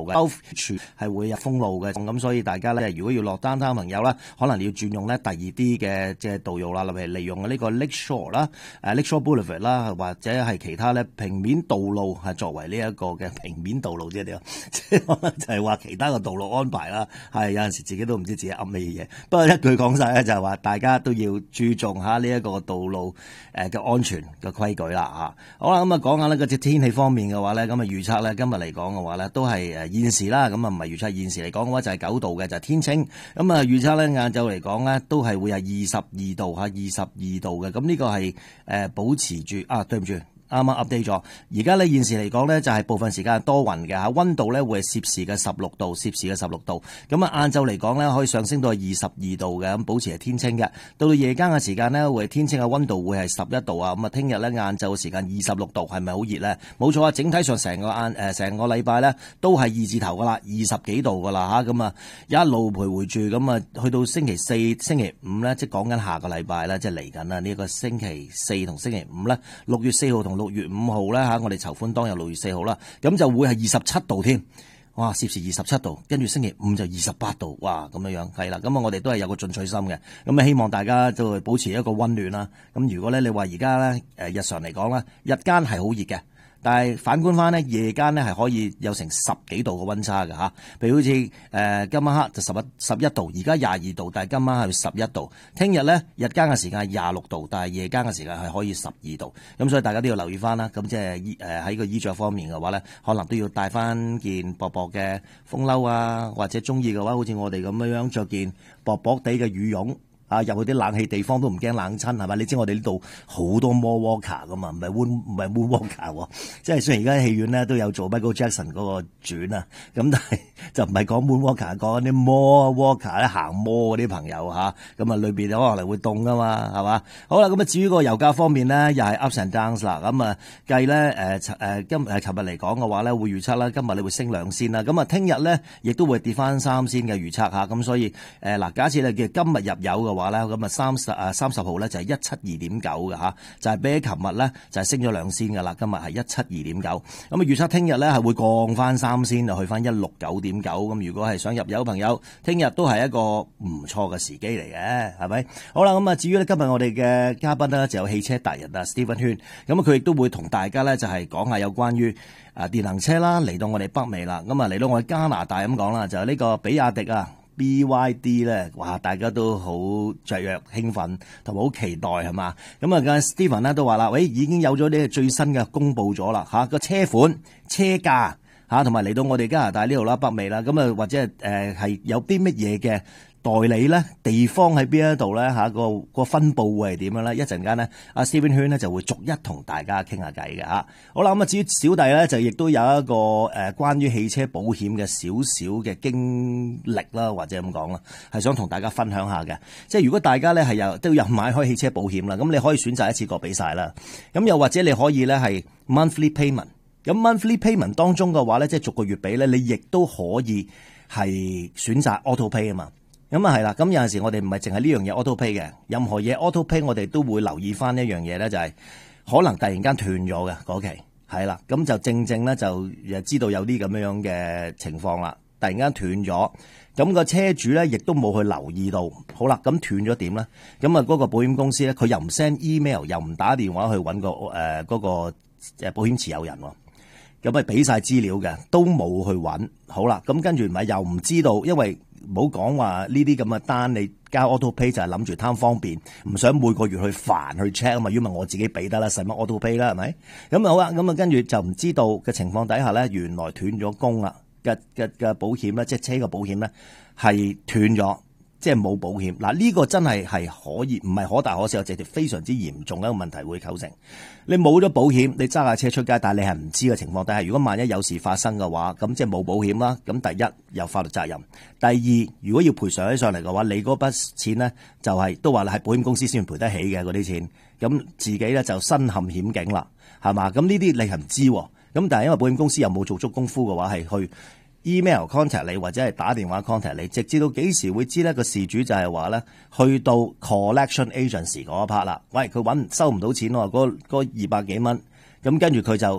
嘅，全係會有封路嘅。咁所以大家咧，如果要落downtown朋友啦，可能你要轉用咧第二啲嘅即係道路啦，例如利用呢個 Lakeshore 啦、Lakeshore Boulevard 啦，或者係其他咧平面道路係作為呢一個嘅平面道路即係可能就係話其他嘅道路安排啦，係有陣時自己都唔知自己噏咩嘢。不過一句講晒咧，就係話大家都要注重下呢一個道路嘅安全嘅規矩啦嚇。好啦，咁啊講下呢個隻天氣方面嘅話咧，咁啊預測咧今日嚟講嘅話咧，都係現時啦，咁啊唔係預測，現時嚟講嘅話就係9度嘅，就係天晴。咁啊預測咧晏晝嚟講咧都係會係22度嚇，22度嘅。咁呢個係保持住對唔住。啱啱 update 咗，而家咧現時嚟講咧就係部分時間係多雲嘅嚇，溫度咧會係攝氏嘅16度，攝氏嘅16度。咁啊晏晝嚟講咧可以上升到係22度嘅，咁保持係天清嘅。到夜間嘅時間咧會係天清嘅，溫度會係11度啊。咁啊聽日咧晏晝嘅時間26度，係咪好熱咧？冇錯啊，整體上成個禮拜咧都係2字頭噶啦，20幾度噶啦嚇。咁啊一路徘徊住，咁啊去到星期4、星期5咧，即係講緊下個禮拜咧，即係嚟緊啦呢個星期4同星期5咧，6月4號同6月5號咧嚇，我哋籌款當日6月4號啦，咁就會係27度添，哇！攝氏27度，跟住星期5就28度，哇！咁樣係啦，咁啊我哋都係有個進取心嘅，咁啊希望大家都會保持一個溫暖啦。咁如果咧你話而家咧日常嚟講啦，日間係好熱嘅。但係反觀翻呢，夜間呢係可以有成10幾度嘅溫差嘅嚇。譬如好似今晚黑就11度，而家22度，但係今晚係11度。聽日呢，日間嘅時間係26度，但係夜間嘅時間係可以12度。咁所以大家都要留意翻啦。咁即係喺個衣着方面嘅話呢，可能都要帶翻件薄薄嘅風褸啊，或者中意嘅話，好似我哋咁樣着件薄薄地嘅羽絨。入去啲冷氣地方都唔驚冷親係嘛？你知我哋呢度好多摩 walker 噶嘛，唔係 moon walker 喎。即係雖然而家戲院咧都有做 Michael Jackson 嗰個轉啊，咁但係就唔係講 moon walker， 講啲摩 walker 咧行摩嗰啲朋友嚇。咁啊裏邊可能會凍噶嘛，係嘛？好啦，咁啊至於個油價方面咧，又係 ups and downs 啦。咁啊計咧琴日嚟講嘅話咧，會預測啦，今日你會升2仙啦。咁啊聽日咧亦都會跌翻3仙嘅預測嚇。咁所以假設你嘅今日入油嘅話咧，咁啊30號咧就係172.9嘅嚇，就係比起琴日咧就係升咗2仙嘅啦。今日係172.9，咁啊預測聽日咧係會降翻3仙，就去翻169.9。咁如果係想入油嘅朋友，聽日都係一個唔錯嘅時機嚟嘅，係咪？好啦，咁啊至於咧今日我哋嘅嘉賓咧就有汽車達人啊 Stephen Huynh，咁啊佢亦都會同大家咧就係講下有關於電能車啦，嚟到我哋北美啦，咁啊嚟到我哋加拿大咁講啦，就係呢個比亞迪啊。BYD 咧，哇！大家都好雀躍、興奮同埋好期待係嘛？咁啊，Stephen 咧都話啦，已經有咗呢個最新嘅公佈咗啦嚇，個車款、車價嚇，同埋嚟到我哋加拿大呢度啦、北美啦，咁啊或者係有啲乜嘢嘅代理咧，地方喺邊一度咧嚇，個分佈會係點樣咧？一陣間咧，阿 Stephen Huynh咧就會逐一同大家傾下偈嘅嚇。好啦，咁啊至於小弟咧就亦都有一個關於汽車保險嘅少少嘅經歷啦，或者咁講啦，係想同大家分享下嘅。即係如果大家咧係都有買開汽車保險啦，咁你可以選擇一次過俾晒啦。咁又或者你可以咧係 monthly payment。咁 monthly payment 當中嘅話咧，即係逐個月俾咧，你亦都可以係選擇 auto pay 啊嘛。咁啊係啦，咁有陣時我哋唔係淨係呢樣嘢 auto pay 嘅，任何嘢 auto pay 我哋都會留意翻一樣嘢咧，就係可能突然間斷咗嘅嗰期，係啦，咁就正咧就知道有啲咁樣嘅情況啦，突然間斷咗，咁個車主咧亦都冇去留意到，好啦，咁斷咗點咧？咁啊嗰個保險公司咧，佢又唔 send email，又唔打電話去揾嗰個保險持有人喎。咁啊俾晒資料嘅，都冇去揾，好啦，咁跟住咪又唔知道，因為唔好講話呢啲咁嘅單，你交 auto pay 就係諗住貪方便，唔想每個月去煩去 check 啊嘛，因為我自己俾得啦，使乜 auto pay 啦，係咪？咁啊好啦，咁啊跟住就唔知道嘅情況底下咧，原來斷咗供啦嘅保險咧，即係車嘅保險咧係斷咗。即係冇保險嗱，呢個真係可以唔係可大可小，直接非常之嚴重嘅一個問題會構成。你冇咗保險，你揸架車出街，但係你係唔知嘅情況底下，如果萬一有事發生嘅話，咁即係冇保險啦。咁第一有法律責任，第二如果要賠償起上嚟嘅話，你嗰筆錢呢就係都話係保險公司先賠得起嘅嗰啲錢，咁自己咧就身陷險境啦，係嘛？咁呢啲你係唔知，咁但係因為保險公司又冇做足功夫嘅話，係去email contact 你或者係打電話 contact 你，直至到幾時會知咧？個事主就係話咧，去到 collection agency 嗰一 part 啦，喂，佢收唔到錢喎，嗰200幾蚊，咁跟住佢就